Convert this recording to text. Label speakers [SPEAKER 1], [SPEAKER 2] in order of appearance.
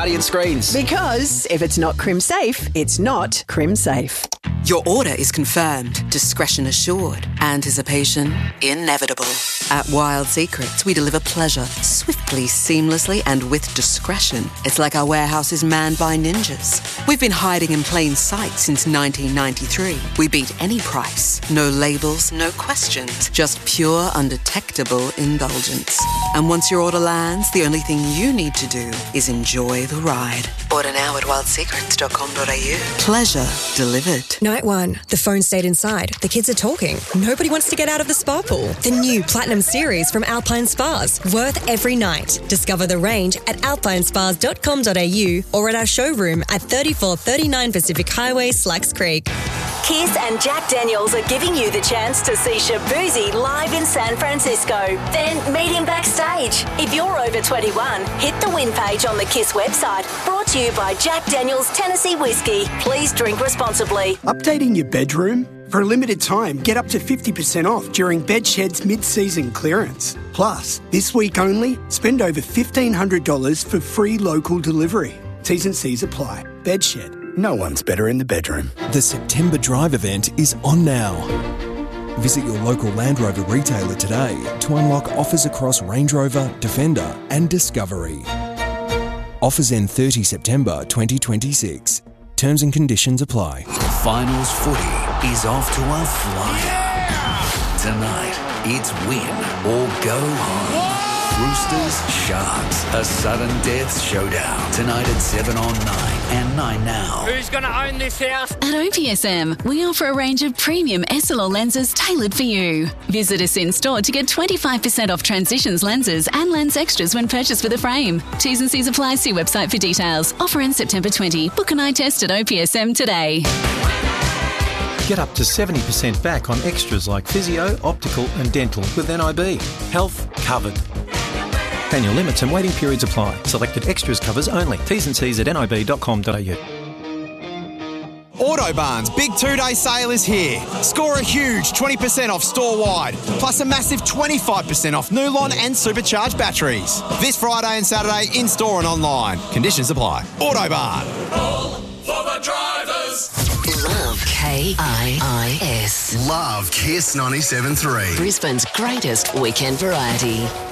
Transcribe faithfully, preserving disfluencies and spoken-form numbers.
[SPEAKER 1] Guardian Screens.
[SPEAKER 2] Because if it's not Crim Safe, it's not Crim Safe.
[SPEAKER 3] Your order is confirmed, discretion assured, anticipation inevitable. At Wild Secrets, we deliver pleasure swiftly, seamlessly, and with discretion. It's like our warehouse is manned by ninjas. We've been hiding in plain sight since nineteen ninety-three. We beat any price. No labels, no questions, just pure, undetectable indulgence. And once your order lands, the only thing you need to do is enjoy the ride. Order now at wild secrets dot com dot a u. Pleasure delivered.
[SPEAKER 4] Night one. The phone stayed inside. The kids are talking. Nobody wants to get out of the spa pool. The new Platinum Series from Alpine Spas. Worth every night. Discover the range at alpine spas dot com dot a u or at our showroom at thirty-four thirty-nine Pacific Highway, Slacks Creek.
[SPEAKER 5] Kiss and Jack Daniels are giving you the chance to see Shaboozey live in San Francisco. Then meet him backstage. If you're over twenty-one, hit the win page on the Kiss website. Brought to you by Jack Daniels Tennessee Whiskey. Please drink responsibly.
[SPEAKER 6] Updating your bedroom? For a limited time, get up to fifty percent off during Bedshed's mid-season clearance. Plus, this week only, spend over fifteen hundred dollars for free local delivery. T's and C's apply. Bedshed. No one's better in the bedroom.
[SPEAKER 7] The September Drive event is on now. Visit your local Land Rover retailer today to unlock offers across Range Rover, Defender and Discovery. Offers end thirtieth September twenty twenty-six. Terms and conditions apply.
[SPEAKER 8] Finals footy is off to a flyer. Tonight, it's win or go home. Roosters, Sharks, a sudden death showdown. Tonight at seven on nine and nine now.
[SPEAKER 9] Who's going to own this house?
[SPEAKER 10] At O P S M, we offer a range of premium S L R lenses tailored for you. Visit us in store to get twenty-five percent off Transitions lenses and lens extras when purchased with a frame. T's and C's apply. See website for details. Offer ends September twentieth. Book an eye test at O P S M today.
[SPEAKER 11] Get up to seventy percent back on extras like physio, optical and dental with N I B. Health covered. Annual limits and waiting periods apply. Selected extras covers only. T's and C's at n i b dot com dot a u.
[SPEAKER 12] Autobarn's big two-day sale is here. Score a huge twenty percent off store-wide, plus a massive twenty-five percent off Nulon and supercharged batteries. This Friday and Saturday in-store and online. Conditions apply. Autobarn.
[SPEAKER 13] All for the drivers.
[SPEAKER 3] Love K I I S.
[SPEAKER 14] Love Kiss ninety-seven point three.
[SPEAKER 3] Brisbane's greatest weekend variety.